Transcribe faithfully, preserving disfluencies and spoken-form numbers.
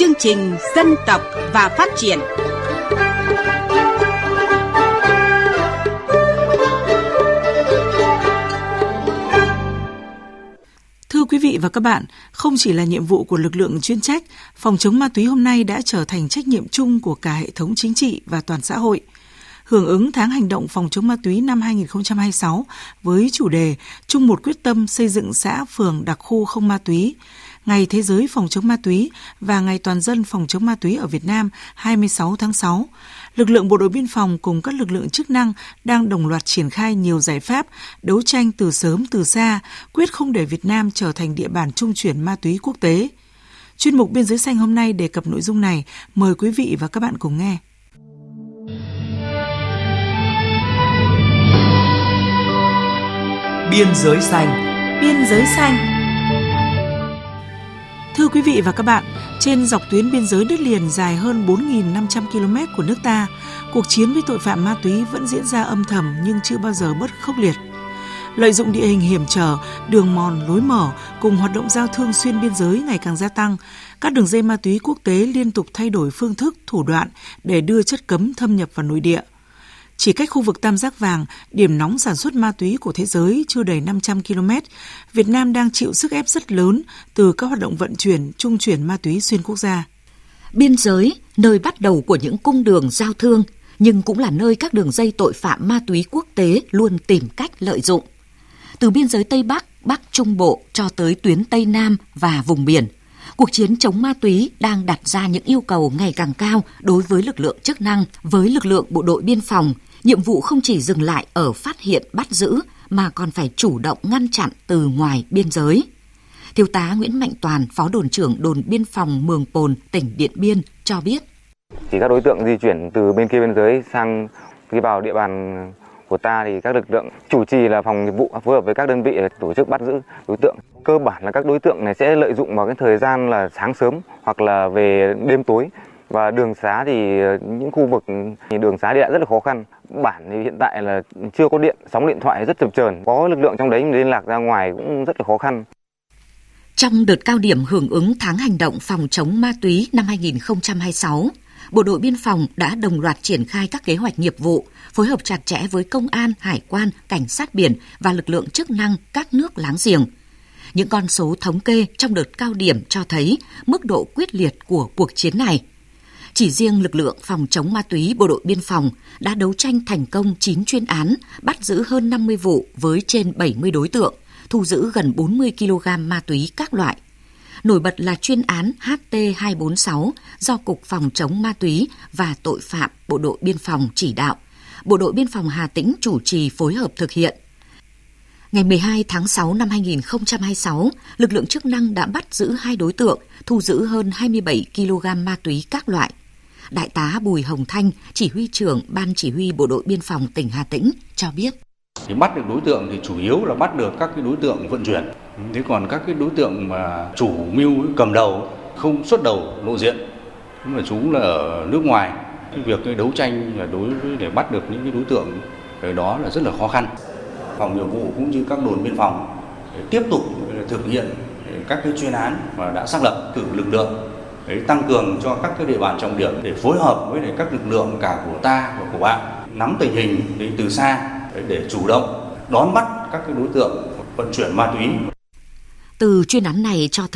chương trình Dân tộc và Phát triển. Thưa quý vị và các bạn, không chỉ là nhiệm vụ của lực lượng chuyên trách, phòng chống ma túy hôm nay đã trở thành trách nhiệm chung của cả hệ thống chính trị và toàn xã hội. Hưởng ứng tháng hành động phòng chống ma túy năm hai không hai sáu với chủ đề chung một quyết tâm xây dựng xã phường đặc khu không ma túy, Ngày Thế giới phòng chống ma túy và Ngày Toàn dân phòng chống ma túy ở Việt Nam hai mươi sáu tháng sáu, lực lượng bộ đội biên phòng cùng các lực lượng chức năng đang đồng loạt triển khai nhiều giải pháp đấu tranh từ sớm từ xa, quyết không để Việt Nam trở thành địa bàn trung chuyển ma túy quốc tế. Chuyên mục Biên giới xanh hôm nay đề cập nội dung này, mời quý vị và các bạn cùng nghe. Biên giới xanh. Biên giới xanh. Thưa quý vị và các bạn, trên dọc tuyến biên giới đất liền dài hơn bốn nghìn năm trăm ki lô mét của nước ta, cuộc chiến với tội phạm ma túy vẫn diễn ra âm thầm nhưng chưa bao giờ bớt khốc liệt. Lợi dụng địa hình hiểm trở, đường mòn, lối mở cùng hoạt động giao thương xuyên biên giới ngày càng gia tăng, các đường dây ma túy quốc tế liên tục thay đổi phương thức, thủ đoạn để đưa chất cấm thâm nhập vào nội địa. Chỉ cách khu vực Tam Giác Vàng, điểm nóng sản xuất ma túy của thế giới chưa đầy năm trăm ki lô mét, Việt Nam đang chịu sức ép rất lớn từ các hoạt động vận chuyển, trung chuyển ma túy xuyên quốc gia. Biên giới, nơi bắt đầu của những cung đường giao thương, nhưng cũng là nơi các đường dây tội phạm ma túy quốc tế luôn tìm cách lợi dụng. Từ biên giới Tây Bắc, Bắc Trung Bộ cho tới tuyến Tây Nam và vùng biển, cuộc chiến chống ma túy đang đặt ra những yêu cầu ngày càng cao đối với lực lượng chức năng. Với lực lượng bộ đội biên phòng, nhiệm vụ không chỉ dừng lại ở phát hiện bắt giữ mà còn phải chủ động ngăn chặn từ ngoài biên giới. Thiếu tá Nguyễn Mạnh Toàn, Phó đồn trưởng đồn biên phòng Mường Pồn, tỉnh Điện Biên cho biết. Thì các đối tượng di chuyển từ bên kia biên giới sang khi vào địa bàn của ta thì các lực lượng chủ trì là phòng nghiệp vụ phối hợp với các đơn vị tổ chức bắt giữ đối tượng. Cơ bản là các đối tượng này sẽ lợi dụng vào cái thời gian là sáng sớm hoặc là về đêm tối. Và đường xá thì những khu vực thì đường xá đi lại rất là khó khăn. Bản thì hiện tại là chưa có điện, sóng điện thoại rất chập chờn. Có lực lượng trong đấy liên lạc ra ngoài cũng rất là khó khăn. Trong đợt cao điểm hưởng ứng tháng hành động phòng chống ma túy năm hai không hai sáu, Bộ đội Biên phòng đã đồng loạt triển khai các kế hoạch nghiệp vụ, phối hợp chặt chẽ với công an, hải quan, cảnh sát biển và lực lượng chức năng các nước láng giềng. Những con số thống kê trong đợt cao điểm cho thấy mức độ quyết liệt của cuộc chiến này. Chỉ riêng lực lượng phòng chống ma túy Bộ đội Biên phòng đã đấu tranh thành công chín chuyên án, bắt giữ hơn năm mươi vụ với trên bảy mươi đối tượng, thu giữ gần bốn mươi ki lô gam ma túy các loại. Nổi bật là chuyên án H T hai bốn sáu do Cục Phòng chống ma túy và Tội phạm Bộ đội Biên phòng chỉ đạo, Bộ đội Biên phòng Hà Tĩnh chủ trì phối hợp thực hiện. Ngày mười hai tháng sáu năm hai không hai sáu, lực lượng chức năng đã bắt giữ hai đối tượng, thu giữ hơn hai mươi bảy ki lô gam ma túy các loại. Đại tá Bùi Hồng Thanh, chỉ huy trưởng Ban Chỉ huy Bộ đội Biên phòng tỉnh Hà Tĩnh cho biết. Thì bắt được đối tượng thì chủ yếu là bắt được các cái đối tượng vận chuyển. Thế còn các cái đối tượng mà chủ mưu cầm đầu không xuất đầu lộ diện, nhưng mà chúng là ở nước ngoài. Cái việc đấu tranh là đối với để bắt được những cái đối tượng ở đó là rất là khó khăn. Phòng nghiệp vụ cũng như các đồn biên phòng tiếp tục thực hiện các cái chuyên án mà đã xác lập, cử lực lượng để tăng cường cho các cái địa bàn trọng điểm để phối hợp với các lực lượng cả của ta và của bạn nắm tình hình từ xa để chủ động đón bắt các cái đối tượng vận chuyển ma túy. Từ chuyên án này cho